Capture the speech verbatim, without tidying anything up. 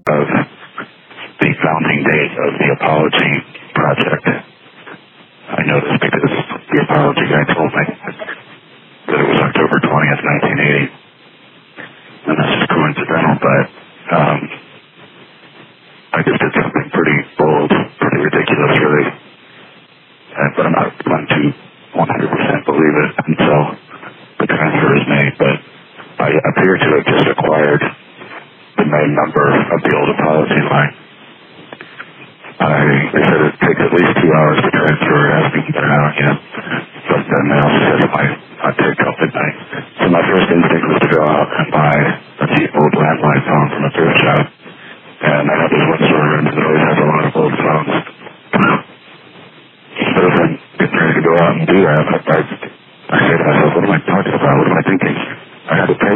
of the founding date of the Apology Project. I know this because the Apology guy told me that it was October twentieth, nineteen eighty. And that's just coincidental, but um, I just did something pretty bold, pretty ridiculous, really. And, but I'm not going to one hundred percent believe it until the transfer is made. But I appear to have just acquired the main number